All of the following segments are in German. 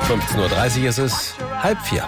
15:30 Uhr ist es, 3:30.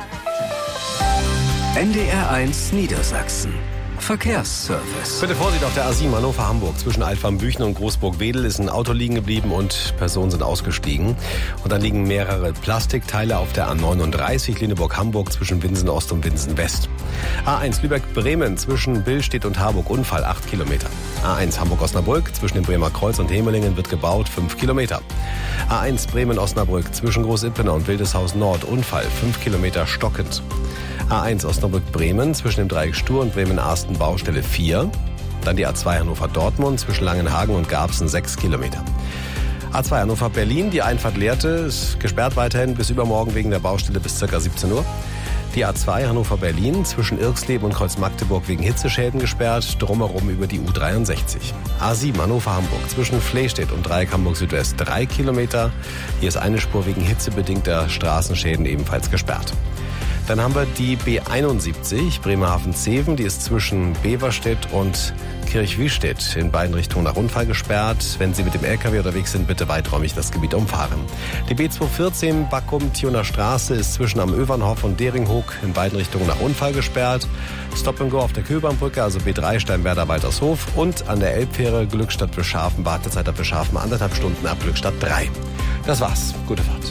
NDR1 Niedersachsen. Verkehrsservice. Bitte Vorsicht auf der A7 Hannover-Hamburg. Zwischen Altwarmbüchen und Großburg-Wedel ist ein Auto liegen geblieben und Personen sind ausgestiegen. Und dann liegen mehrere Plastikteile auf der A39 Lüneburg-Hamburg zwischen Winsen-Ost und Winsen-West. A1 Lübeck-Bremen zwischen Billstedt und Harburg Unfall 8 Kilometer. A1 Hamburg-Osnabrück zwischen dem Bremer Kreuz und Hemelingen wird gebaut 5 Kilometer. A1 Bremen-Osnabrück zwischen Groß-Ippener und Wildeshausen Nord Unfall 5 Kilometer stockend. A1 Osnabrück-Bremen zwischen dem Dreieck Stur und Bremen-Arsten Baustelle 4. Dann die A2 Hannover-Dortmund zwischen Langenhagen und Garbsen 6 Kilometer. A2 Hannover-Berlin, die Einfahrt Lehrte, ist gesperrt weiterhin bis übermorgen wegen der Baustelle bis ca. 17 Uhr. Die A2 Hannover-Berlin zwischen Irksleben und Kreuz-Magdeburg wegen Hitzeschäden gesperrt, drumherum über die U63. A7 Hannover-Hamburg zwischen Flehstedt und Dreieck Hamburg-Südwest 3 Kilometer. Hier ist eine Spur wegen hitzebedingter Straßenschäden ebenfalls gesperrt. Dann haben wir die B71 Bremerhaven-Zeven, die ist zwischen Beverstedt und Kirchwistedt in beiden Richtungen nach Unfall gesperrt. Wenn Sie mit dem LKW unterwegs sind, bitte weiträumig das Gebiet umfahren. Die B214 Backum-Thioner Straße ist zwischen am Övernhof und Deringhoek in beiden Richtungen nach Unfall gesperrt. Stop and Go auf der Köbernbrücke, also B3 Steinwerder-Waltershof und an der Elbfähre Glückstadt-Beschafen, Wartezeit ab Beschafen 1,5 Stunden ab Glückstadt 3. Das war's. Gute Fahrt.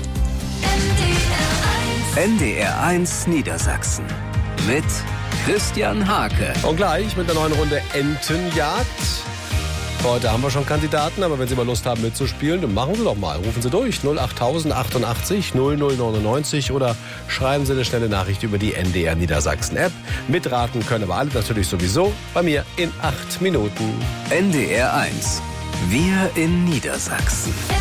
NDR1 Niedersachsen mit Christian Hake. Und gleich mit der neuen Runde Entenjagd. Heute haben wir schon Kandidaten, aber wenn Sie mal Lust haben mitzuspielen, dann machen Sie doch mal. Rufen Sie durch 08088 0099 oder schreiben Sie eine schnelle Nachricht über die NDR Niedersachsen App. Mitraten können aber alle natürlich sowieso bei mir in 8 Minuten. NDR1. Wir in Niedersachsen.